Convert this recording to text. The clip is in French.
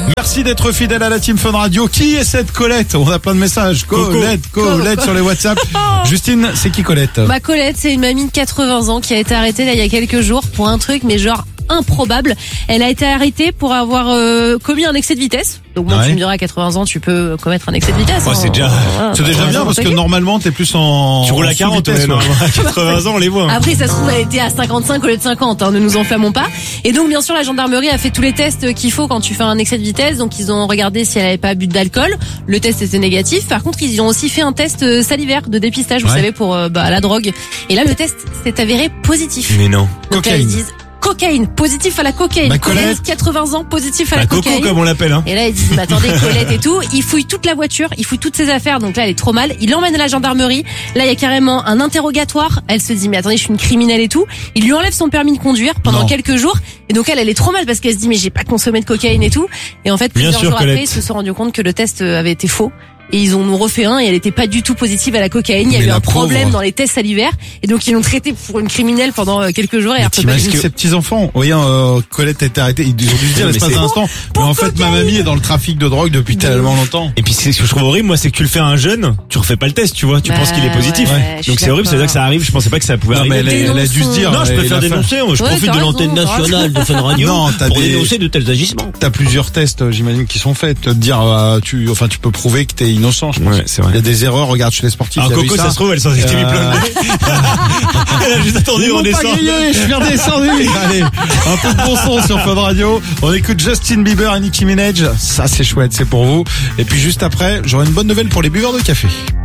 Merci d'être fidèle à la Team Fun Radio. Qui est cette Colette? On a plein de messages. Colette sur les WhatsApp. Justine, c'est qui Colette? Bah Colette, c'est une mamie de 80 ans qui a été arrêtée là il y a quelques jours pour un truc mais genre improbable. Elle a été arrêtée pour avoir commis un excès de vitesse. Donc bon, tu me diras à 80 ans tu peux commettre un excès de vitesse. Ouais, c'est déjà bien parce que normalement t'es plus en tu roules à 40 vitesse, à 80 ans on les voit. Après ça se trouve elle était à 55 au lieu de 50, ne nous enflammons pas. Et donc bien sûr la gendarmerie a fait tous les tests qu'il faut quand tu fais un excès de vitesse. Donc ils ont regardé si elle avait pas bu d'alcool. Le test était négatif. Par contre ils ont aussi fait un test salivaire de dépistage, vous savez, pour la drogue. Et là le test s'est avéré positif. Mais non. Donc là ils disent cocaïne, positif à la cocaïne. Bah, Colette, 80 ans, positif à la Coco cocaïne. comme on l'appelle, hein. Et là, ils disent, mais attendez, Colette et tout. Ils fouillent toute la voiture, ils fouillent toutes ses affaires. Donc là, elle est trop mal. Il l'emmène à la gendarmerie. Là, il y a carrément un interrogatoire. Elle se dit, mais attendez, je suis une criminelle et tout. Il lui enlève son permis de conduire pendant quelques jours. Et donc elle est trop mal parce qu'elle se dit, mais j'ai pas consommé de cocaïne et tout. Et en fait, plusieurs jours après, ils se sont rendus compte que le test avait été faux. Et ils ont refait un et elle était pas du tout positive à la cocaïne. Il y a eu un problème dans les tests salivaires et donc ils l'ont traitée pour une criminelle pendant quelques jours. Et t'imagines que ces petits enfants, voyant Colette était arrêtée, ils ont dû se dire l'espace d'un instant, mais en fait ma mamie est dans le trafic de drogue depuis tellement longtemps. Et puis ce que je trouve horrible, moi, c'est que tu le fais à un jeune, tu refais pas le test, tu vois, tu penses qu'il est positif. Ouais, donc c'est horrible, c'est-à-dire que ça arrive, je pensais pas que ça pouvait arriver. Mais elle a dû se dire. Non, je préfère dénoncer, je profite de l'antenne nationale de Fun Radio pour dénoncer de tels agissements. T'as plusieurs tests, j'imagine, qui sont faits, te dire, tu peux prouver que t'es innocent, je pense. C'est vrai. Il y a des erreurs, regarde chez les sportifs. Alors Coco, ça se trouve, elle s'en est mis plein de Elle a juste attendu, on descend. Je suis redescendu. Allez, un peu de bon son sur Fun Radio. On écoute Justin Bieber et Nicki Minaj. Ça, c'est chouette, c'est pour vous. Et puis juste après, j'aurai une bonne nouvelle pour les buveurs de café.